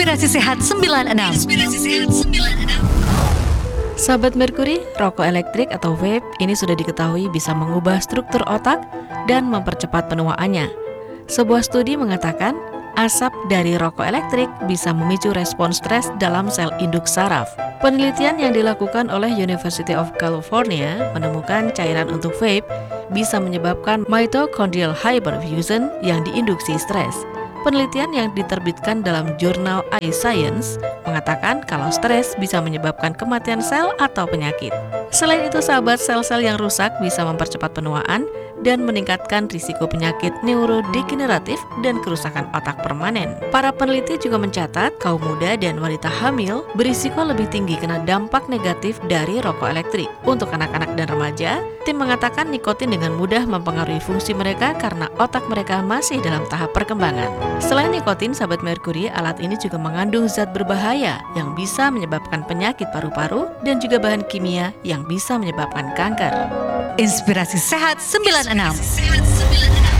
Inspirasi Sehat 96. Sahabat Merkuri, rokok elektrik atau vape ini sudah diketahui bisa mengubah struktur otak dan mempercepat penuaannya. Sebuah studi mengatakan, asap dari rokok elektrik bisa memicu respons stres dalam sel induk saraf. Penelitian yang dilakukan oleh University of California menemukan cairan untuk vape bisa menyebabkan mitochondrial hyperfusion yang diinduksi stres. Penelitian yang diterbitkan dalam jurnal iScience mengatakan kalau stres bisa menyebabkan kematian sel atau penyakit. Selain itu, sahabat, sel-sel yang rusak bisa mempercepat penuaan dan meningkatkan risiko penyakit neurodegeneratif dan kerusakan otak permanen. Para peneliti juga mencatat kaum muda dan wanita hamil berisiko lebih tinggi kena dampak negatif dari rokok elektrik. Untuk anak-anak dan remaja, tim mengatakan nikotin dengan mudah mempengaruhi fungsi mereka karena otak mereka masih dalam tahap perkembangan. Selain nikotin, sahabat Merkuri, alat ini juga mengandung zat berbahaya yang bisa menyebabkan penyakit paru-paru dan juga bahan kimia yang bisa menyebabkan kanker. Inspirasi Sehat 96.